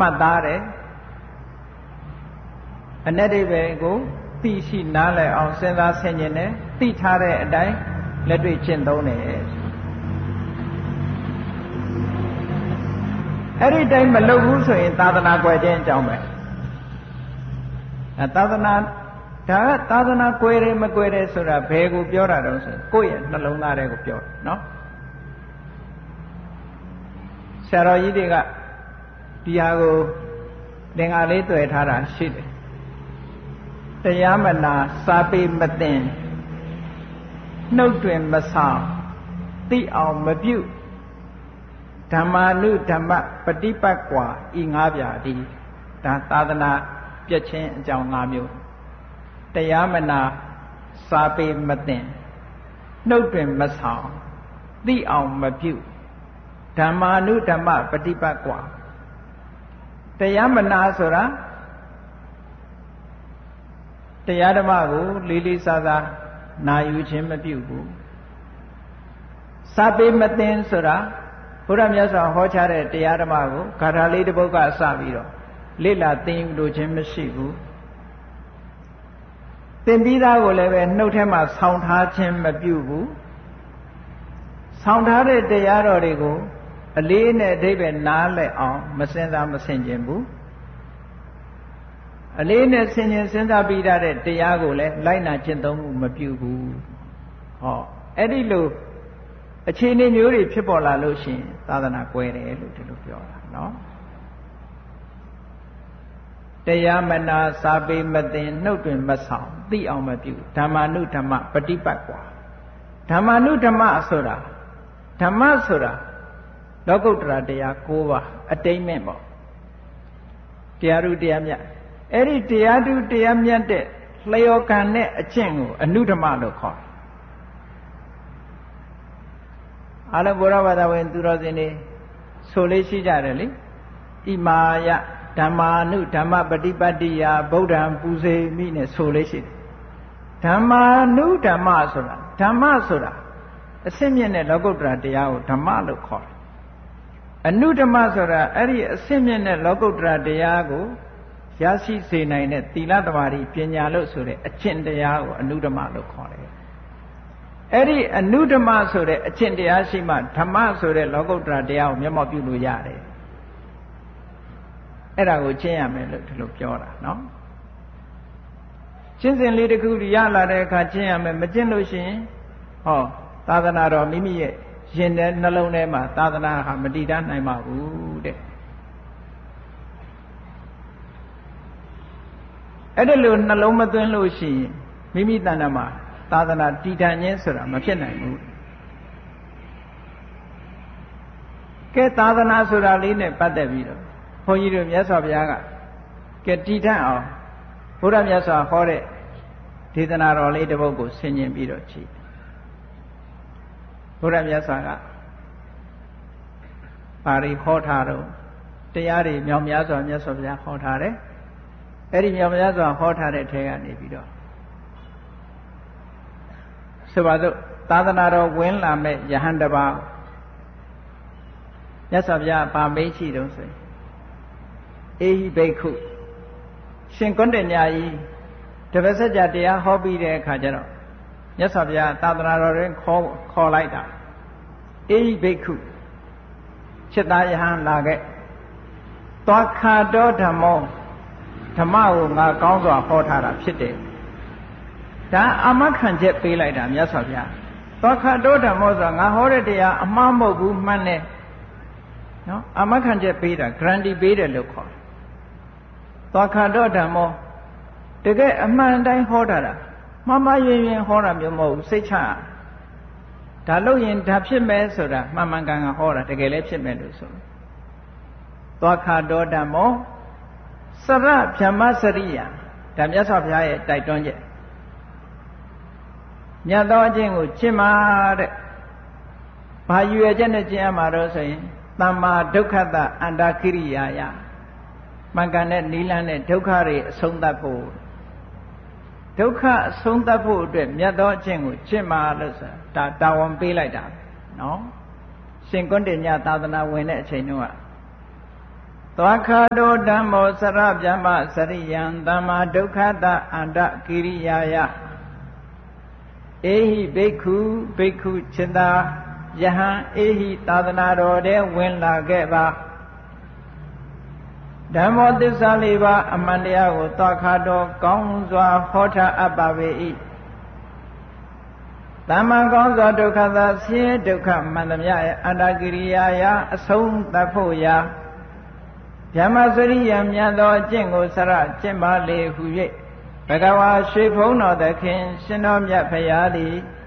မှတ်သားတယ်အ내တိပဲကိုသိရှိနားလည်အောင်စဉ်းစားဆင်ခြင်တယ်သိထားတဲ့အတိုင်းလက်တွေ့ကျင့်သုံးတယ်အဲ့ဒီတိုင်းမလုပ်ဘူးဆိုရင်သာသနာကွယ်ခြင်းအကြောင်းပဲသာသနာဒါကသာသနာကွယ်တယ်မကွယ်တယ်ဆိုတာဘယ်ကိုပြောတာတုံးဆိုကိုယ့်ရဲ့နှလုံးသားထဲကိုပြောတယ်နော်ဆရာတော်ကြီးတွေကဒီဟာကိုသင်္ကာလေးတွေ့ထားတာရှိတယ်တရားမနာစာပေမသိနှုတ်တွင်မဆောင်သိအောင်မပြုဓမ္မာနုဓမ္မပฏิပတ်ကွာဤ၅ပြာဒီဒါသာသနာပြည့်ချင်းအကြောင်း၅မျိုးတရားမနာစာပေမသိနှုတ်တွင်မဆောင်သိအောင်မပြုဓမ္မာနုဓမ္မပฏิပတ်ကွာတရားမနာဆိုတာတရားဓမ္မကိုလေးလေးစားစားနာယူခြင်းမပြုဘူးစာပေမသိဆိုတာဘုရားမြတ်စွာဟောကြားတဲ့တရားဓမ္မကိုဂါထာလေးတစ်ပုဒ်ကစပြီးတော့လေ့လာသင်ယူလို့ခြင်းမရှိဘူးသင်ပြီးသားကိုလည်းပဲနှုတ်ထဲမှာဆောင်းထားခြင်းမပြုဘူးဆောင်းထားတဲ့တရားတော်တွေကိုအလေးနဲ့အဓိပ္ပာယ်နားလည်အောင်မစင်စားမဆင်ခြင်ဘူးအလေးနဲ့ဆင်ခြင်စဉ်းစားပြီးတဲ့တရားကိုလည်းလိုက်နာကျင့်သုံးမှုမပြုဘူးဟောအဲ့ဒီလိုအခြေအနေမျိုးတွေဖြစ်ပေါ်လာလို့ရှိရင်သာသနာကွယ်တယ်လို့ဒီလိုပြောတာနော်တရားမနာစာပေမသိနှုတ်တွင်မဆောင်သိအောင်မပြုဓမ္မာနုဓမ္မပฏิပတ်ကွာဓမ္မာနုဓမ္မဆိုတာဓမ္မဆိုတာလောကုတ္တရာတရား၉ပါးအတိမ့်မဲ့ပေါ့တရားဓုတရားမြတ်အဲ့ဒီတရားဓုတရားမြတ်တဲ့လျော်ကံနဲ့အကျင့်ကိုအနုဓမ္မလို့ခေါ်တယ်အားလုံးဘုရားဘာသာဝင်သူတော်စင်တွေဆိုလေးရှိကြတယ်လေဣမာယဓမ္မာနုဓမ္မပฏิပတ်တိယဗုဒ္ဓံပူဇေမိနဲ့ဆိုလေးရှိတယ်ဓမ္မာနုဓမ္မဆိုတာဓမ္မဆိုတာအစစ်မြင့်တဲ့လောကုတ္တရာတရားကိုဓမ္မလို့ခေါ်တယ်အနုဓမ္မဆိုတာအဲ့ဒီအစစ်မြင့်တဲ့လောကုတ္တရာတရားကိုရရှိစေနိုင်တဲ့သီလသမာဓိပညာလို့ဆိုတဲ့အကျင့်တရားကိုအနုဓမ္မလို့ခေါ်တယ်အဲ့ဒီအနုဓမ္မဆိုတဲ့အကျင့်တရားရှိမှဓမ္မဆိုတဲ့လောကုတ္တရာတရားကိုမျက်မှောက်ပြုလို့ရတယ်အဲ့ဒါကိုကျင့်ရမယ်လို့ဒီလိုပြောတာနော်ကျင့်စဉ်လေးတစ်ခုရလာတဲ့အခါကျင့်ရမယ်မကျင့်လို့ရှိရင်ဟောသာသနာတော်မိမိရဲ့ရင်ထဲနှလုံးထဲမှာသာသနာဟာမတည်တတ်နိုင်ပါဘူးတဲ့အဲ့ဒါလို့နှလုံးမသွင်းလို့ရှိရင်မိမိတဏ္ဍာမှာသာသနာတည်တံ့ခြင်းဆိုတာမဖြစ်နိုင်ဘူးကဲသာသနာဆိုတာလေးနဲ့ပတ်သက်ပြီးတော့ဘုန်းကြီးတို့မြတ်စွာဘုရားကကဲတည်တံ့အောင်ဘုရားမြတ်စွာဟောတဲ့ဒေသနာတော်လေးတစ်ပုဒ်ကိုဆင်ခြင်ပြီးတော့ကြည့်ဘုရားမြတ်စွာကပါဠိဟောထားတော့တရားတွေမြောက်များစွာမြတ်စွာဘုရားဟောထားတယ်အဲ့ဒီမြောက်များစွာဟောထားတဲ့ထဲကနေပြီးတော့ဆိုပါစို့သာသနာတော်ဝင်လာမဲ့ယဟန်တစ်ပါးမြတ်စွာဘုရားဗာမေးရှိတုံးဆိုရင်အေဟိဘိက္ခုရှင်ကွန်းတညကြီးတပည့်ဆက်ကြတရားဟောပြီးတဲ့အခါကျတော့မြတ်စွာဘုရားသာသနာတော်တွင်ခေါ်လိုက်တာအေဟိဘိက္ခုจิตသားယဟန်လာခဲ့သွားခါတော်ဓမ္မောဓမ္မကိုငါကောင်းစွာဟောထားတာဖြစ်တယ်ဒါအာမခံချက်ပေးလိုက်တာမြတ်စွာဘုရားသွားခါတော်ဓမ္မောဆိုတာငါဟောတဲ့တရားအမှားမဟုတ်ဘူးမှန်တယ်နော်အာမခံချက်ပေးတာ guarantee ပေးတယ်လို့ခေါ်တယ်သွားခါတော်ဓမ္မောတကယ်အမှန်တိုင်းဟောတာမှားမှားယွင်းယွင်းဟောတာမျိုးမဟုတ်ဘူးစိတ်ချဒါလို့ရင်ဒါဖြစ်မယ်ဆိုတာမှန်မှန်ကန်ကန်ဟောတာတကယ်လည်းဖြစ်မယ်လို့ဆိုသွားခါတော်ဓမ္မောစရဗြဟ္မစရိယဒါမြတ်စွာဘုရားရဲ့တိုက်တွန်းချက်မြတ်သောအကျင့်ကိုကျင့်ပါတဲ့ဘာရွယ်ချက်နဲ့ကျင့်ရမှာတော့ဆိုရင်သမ္မာဒုက္ခတအန္တကိရိယာယမှန်ကန်တဲ့နိလန်းတဲ့ဒုက္ခတွေအဆုံးသတ်ဖို့ဒုက္ခအဆုံးသတ်ဖို့အတွက်မြတ်သောအကျင့်ကိုကျင့်ပါလို့ဆိုတာတာဝန်ပေးလိုက်တာနော်ရှင်ကွန်းတင်ညသာသနာဝင်တဲ့အချိန်တုန်းကသွားခါတောဓမ္မောစရဗျမစရိယံသမ္မာဒုက္ခတအန္တကိရိယာယအေဟိဘိက္ခုဘိက္ခုချစ်သာယဟန်အေဟိသာသနာတော်ထဲဝင်လာခဲ့ပါဓမ္မောသစ္စာလေးပါးအမှန်တရားကိုသွားခါတော်ကောင်းစွာဟောထားအပ်ပါပေ၏သမ္မာကောင်းစွာဒုက္ခသာဆင်းရဲဒုက္ခမှန်သမျှရဲ့အန္တကိရိယာယအဆုံးသတ်ဖို့ရာဗျမစရိယမြတ်သောအကျင့်ကိုစရကျင့်ပါလေဟု၍ဘဂဝါရွှေဘုန်းတော်သခင်ရှင်တော်မြတ်ဖရာသည်